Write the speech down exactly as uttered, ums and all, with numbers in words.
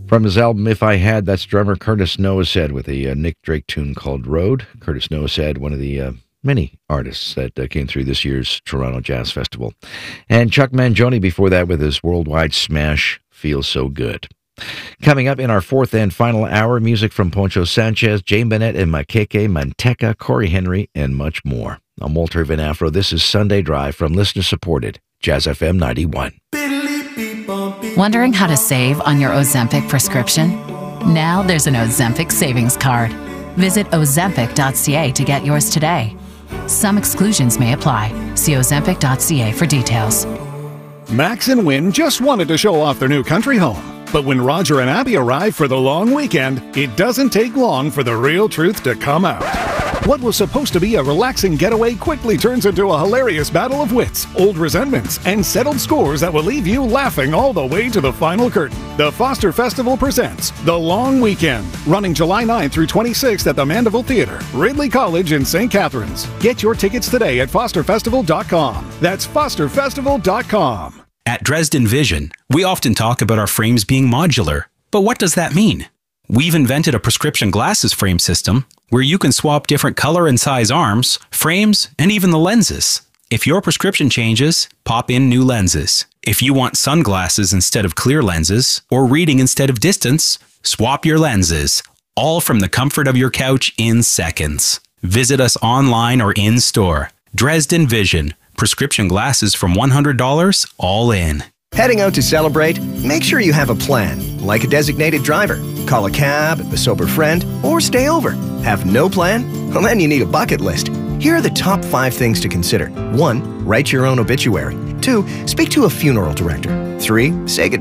From his album If I Had, that's drummer Curtis Noishead with a uh, Nick Drake tune called Road. Curtis Noishead, one of the uh, many artists that uh, came through this year's Toronto Jazz Festival. And Chuck Mangione before that with his worldwide smash, Feels So Good. Coming up in our fourth and final hour, music from Poncho Sanchez, Jane Bennett and Makeke Manteca, Corey Henry, and much more. I'm Walter Van Afro. This is Sunday Drive from listener-supported Jazz F M ninety-one. Wondering how to save on your Ozempic prescription? Now there's an Ozempic savings card. Visit ozempic dot c a to get yours today. Some exclusions may apply. See ozempic dot c a for details. Max and Win just wanted to show off their new country home. But when Roger and Abby arrive for the long weekend, it doesn't take long for the real truth to come out. What was supposed to be a relaxing getaway quickly turns into a hilarious battle of wits, old resentments, and settled scores that will leave you laughing all the way to the final curtain. The Foster Festival presents The Long Weekend, running July ninth through twenty-sixth at the Mandeville Theatre, Ridley College in Saint Catharines. Get your tickets today at foster festival dot com. That's foster festival dot com. At Dresden Vision, we often talk about our frames being modular. But what does that mean? We've invented a prescription glasses frame system where you can swap different color and size arms, frames, and even the lenses. If your prescription changes, pop in new lenses. If you want sunglasses instead of clear lenses, or reading instead of distance, swap your lenses. All from the comfort of your couch in seconds. Visit us online or in store. Dresden Vision. Prescription glasses from one hundred dollars, all in. Heading out to celebrate? Make sure you have a plan, like a designated driver. Call a cab, a sober friend, or stay over. Have no plan? Well, then you need a bucket list. Here are the top five things to consider. One, write your own obituary. Two, speak to a funeral director. Three, say goodbye